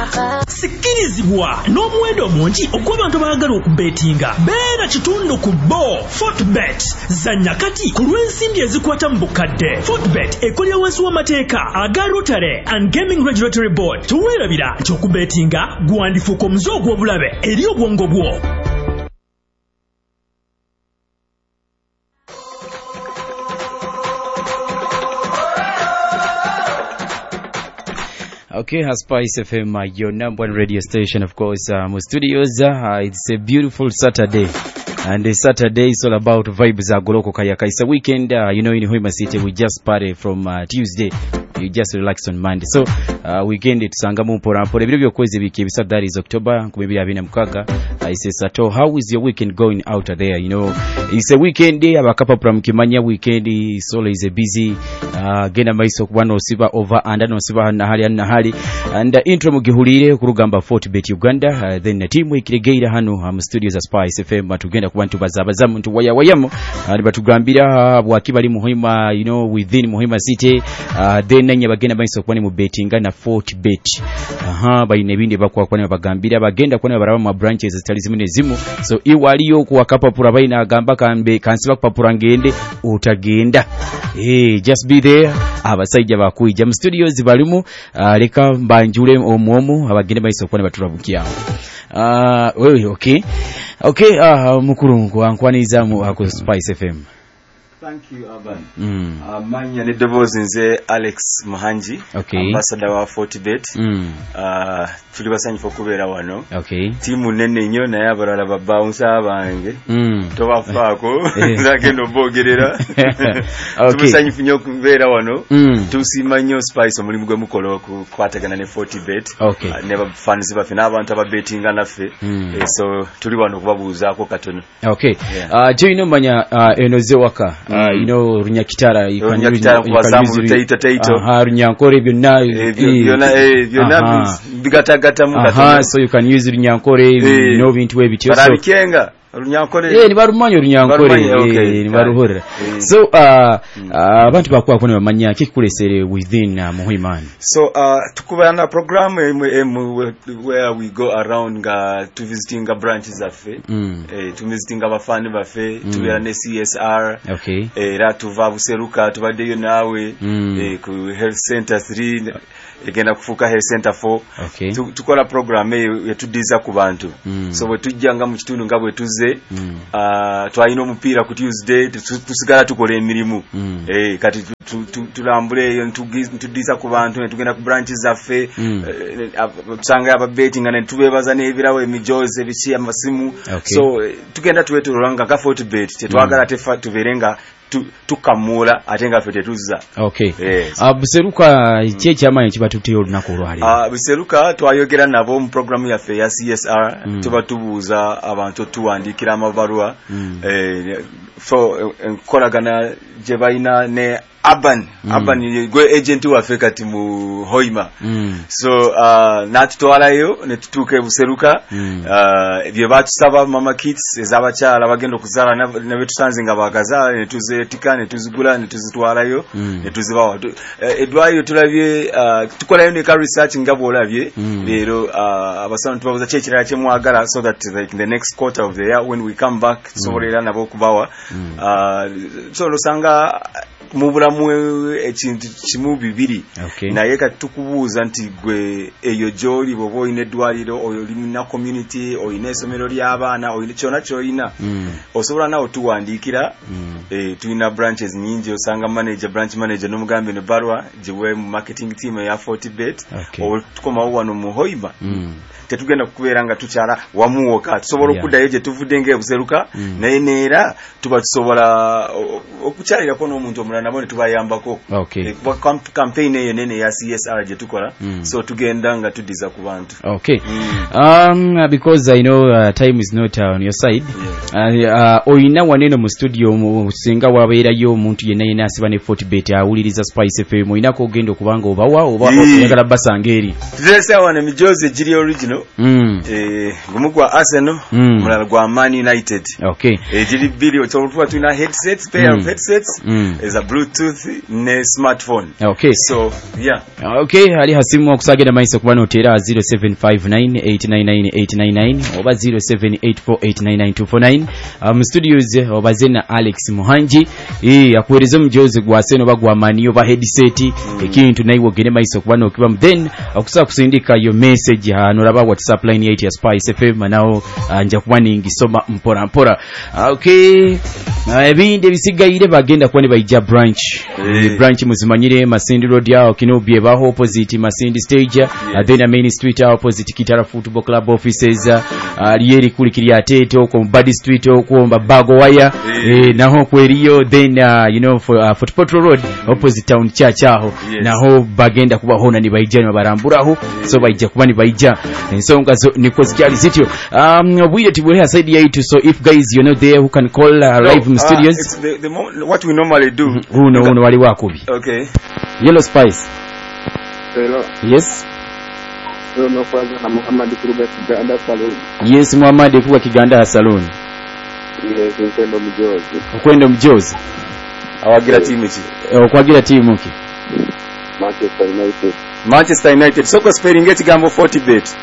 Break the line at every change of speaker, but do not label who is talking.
Sikirizibwa n'omuwendo mungi ogw'abantu abaagala okubetinga. Beera kitundu ku bo Fortbet. Zanya kati ku lw'ensimbi ezikwata mu bukadde. Fortbet ekolera wansi w'amateeka aga Rotary and Gaming Regulatory Board. Tuweerabira nti okubetinga gwandifuuka omuze ogw'obulabe eri obwongo bwo.
Okay, Spice FM, your number one radio station, of course, studios. It's a beautiful Saturday. And the Saturday is all about vibes. Goloko Kayaka. It's a weekend, in Hoima City. We just party from Tuesday. You just relax on Monday. So, weekend it's Sangamu Porampo. The video quiz that is October. Maybe I've been Mkaga. I say, Sato, how is your weekend going out there? It's a weekend day. Abakapa from Kimanya weekend is always a busy. Gena Maisok one or Siva over and no Siva Nahali. And intro Mugihulire, Kurugamba Fortbet Uganda. Then the team week Gaida Hanu, studios as Spice FM, but Uganda want to Bazabazamu to Wayawayamo. And Batugambira, Wakibali Muhima, within Muhima City. Then Nanya Bagenda Maisok one betting and a Fortbet. By Nebindi Bakwa Bagambira, Bagenda Kwana branches. So iwaliyo kuwakapa purabaina gamba kambe kansiba papurangende utagenda. Just be there. Abasajja bakuija mu studios balimu leka mbanjule omwomo abagende baiso kwane baturabukiya. Okay mukuru ankwaniza mu ako Spice FM.
Thank you, Aban. Manya ne Devozi nze Alex Muhanji, ambassador wa Fortbet. Tuli basanyifu okubeera wano. Timu nene nnyo naye abalala babawunsa abange. Tobafaako nagenda obogerera. Tubasanyifu nnyo okubeera wano. Tusiima nnyo Spice omulimu gwe mukola okukwatagana ne Fortbet. Ne bafans baffe n'abantu ababetinga naffe. So tuli wano okubabuuzaako katono. Joino manya enoze waka. Runyakitara Runyankore byonna bigatagata so you can use Runyankore bintu ebityo barabikenga Runyankore
ni barumanyo Runyankore ni baruhora. So abantu bakwako ne bamanya kikulesere within Muhimani.
So tukubana program where we go around to visiting branches afe to visiting abafani bafe to be na CSR era tuva buseruka tubadeyo nawe ku health center 3 egenda kufuka health center 4 tukola program yetudiza ku bantu so bwe tujjanga mu kitundu ngabwe tuze twalina omupiira ku Tuesday tusigala tukola emirimu kati tulambule eyo ntudiza ku bantu ne tugenda ku branches zaffe tusanga ababeting ne tubebaza n'ebirawo emijoze bichi amasimu so tugenda tuwetolanga ka Fortbet tetwagala tuberenga tukamula atenga fete tuzza.
Buseruka kyekyamanyi kibatuteyo olunaku olwali.
Buseruka twayogera nabo mu program yaffe ya CSR tubatubuuza abantu tuwandikira amabaruwa nkolagana gye balina ne Urban gwe agent waffe kati mu Hoima. So natutwalayo ne tutuuka Buseruka bye batusaba mama kits ezabakyala bagenda okuzaala ne betusanze nga bagazaala ne tuzeetika ne tuzigula ne tuzitwalayo ne tuzibawa edwayo tulabye tukolayo ne ka research nga bwolabye leero abasana tubabuza kyekirala kye mwagala so that like in the next quarter of the year when we come back sobolera nabo okubawa so losanga mu bulamu ekintu kimu bibiri naye kati tukubuuza nti gwe eyo gy'oli bwoba olina eddwaliro olina community olina essomero ly'abaana olina kyona ky'olina osobola nawe tuwandiikira tulina branches nyingi osanga branch manager n'omugambe ne barwa gyewe mu marketing team eya Fortbet tukomawo wano mu Hoima tetugenda kukubeera nga tukyala wamuwoka tusobola okuddayo gye tuvudde ng'ebuseruka naye neera tuba tusobola okukyalirako n'omuntu omulala nabo ne tubayambako campaign eyo nene ya CSR gye tukola so tugenda nga tuddiza ku bantu
because I know time is not on your side oyina waneno mu studio singa wabeerayo omuntu yenna asiba ne Fortbet awuliriza Spice FM oyinako ogenda okubanga obawa oba oyagala basanga eri
tulesa wana mijoze giri original gumu gwa Arsenal mulala gwa Man United giri video so tuna headsets pair of headsets is a Bluetooth month ne smartphone.
Okay.
So yeah.
Okay, ali hasimu okusagenda maiso kubano otera 0759899899 oba 0784899249 studios oba zena Alex Muhanji akuwerezo mjozi gwaseno bagwa mani oba headset ekintu naiwo gene maiso kubano kiba then okusaba kusindika yo message hano laba WhatsApp line 8 ya Spice FM nao anja kubani ngisoma mpora mpora. Okay. Ebinde bisigaire bagenda kwani baija branch. Branch muzimanyire Masindi Road yao kinobye baho opposite Masindi stage then main street opposite Kitara Football Club offices lieri kulikiri atete oko Body Street oko Bago Wire naho kweriyo then Football Road opposite Town Church aho naho bagenda kuba hona ni baija baramburaho so baija kuba ni baija ensonga niko zikyali zityo bwire tibule side yaitu so if guys you're not there who can call live in studios
it's what we normally do.
Uno wali wakubi.
Okay.
Yellow Spice.
Hello.
Yes.
No kwanza na Muhammad kuruga Kiganda Salon.
Yes, Muhammad kuruga Kiganda Salon.
Yes, Kwendo Mjozi.
Kwendo Mjozi.
Awagira timu ki?
Okwagira timu ki?
Manchester United.
Manchester United. Soko spelling eti gambo 40 bet.